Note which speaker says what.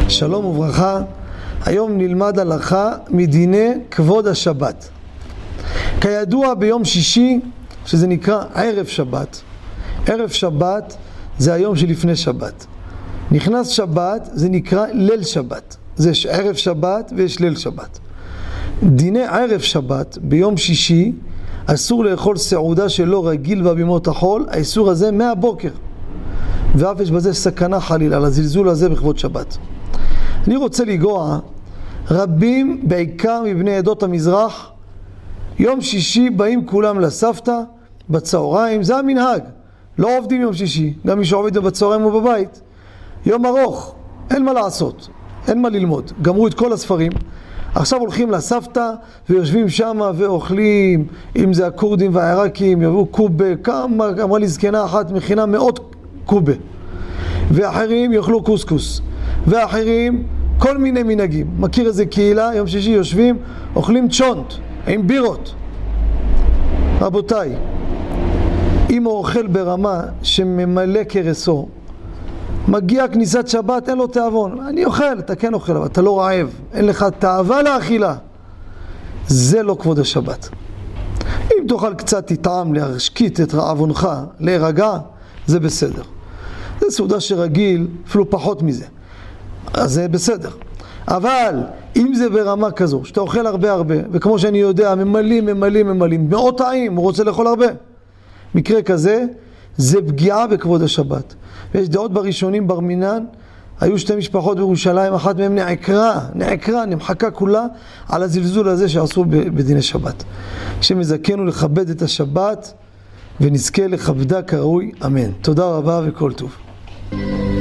Speaker 1: שלום וברכה. היום נלמד הלכה מדיני כבוד השבת. כידוע ביום שישי, שזה נקרא ערב שבת, ערב שבת זה היום שלפני שבת. נכנס שבת זה נקרא ליל שבת. זה ערב שבת ויש ליל שבת. דיני ערב שבת ביום שישי אסור לאכול סעודה שלא רגיל בה בימות החול. האיסור הזה מהבוקר, ואף יש בזה סכנה חלילה לזלזול הזה בכבוד שבת. אני רוצה לגוע, רבים בעיקר מבני עדות המזרח יום שישי באים כולם לסבתא בצהריים, זה המנהג, לא עובדים יום שישי, גם מי שעובד בצהריים הוא בבית, יום ארוך, אין מה לעשות, אין מה ללמוד, גמרו את כל הספרים, עכשיו הולכים לסבתא ויושבים שם ואוכלים, אם זה הקורדים והעיראקים, יבואו קובה, כמה, אמרה לי זקנה אחת מכינה 100 קובה, ואחרים יאכלו קוסקוס, ואחרים כל מיני מנהגים. מכיר איזה קהילה, יום שישי יושבים, אוכלים צ'ונט עם בירות. רבותיי, אם הוא אוכל ברמה שממלא קרסו, מגיע כניסת שבת, אין לו תאבון. אני אוכל, אתה כן אוכל, אבל אתה לא רעב, אין לך תאווה לאכילה. זה לא כבוד השבת. אם תאכל קצת תטעם להשקיט את רעבונך, להירגע, זה בסדר. זה סעודה שרגיל, אפילו פחות מזה. אז זה בסדר. אבל אם זה ברמה כזו, שאתה אוכל הרבה, וכמו שאני יודע, ממלאים, מאוד טעים, הוא רוצה לאכול הרבה. מקרה כזה, זה פגיעה בכבוד השבת. ויש דעות בראשונים בר מינן, היו 2 משפחות בירושלים, אחת מהן נעקרה, נמחקה כולה, על הזלזול הזה שעשו בדיני שבת. שמזכנו לכבד את השבת, ונזכה לכבדה כראוי, אמן. תודה רבה וכל טוב.